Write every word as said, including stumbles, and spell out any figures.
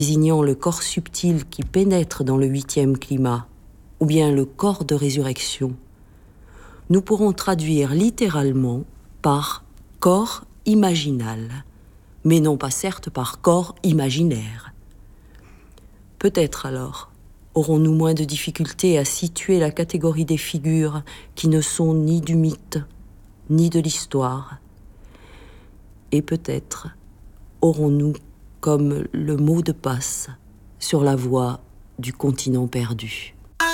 désignant le corps subtil qui pénètre dans le huitième climat, ou bien le corps de résurrection, nous pourrons traduire littéralement par corps imaginal, mais non pas certes par corps imaginaire. Peut-être alors aurons-nous moins de difficulté à situer la catégorie des figures qui ne sont ni du mythe, ni de l'histoire. Et peut-être aurons-nous comme le mot de passe sur la voie du continent perdu.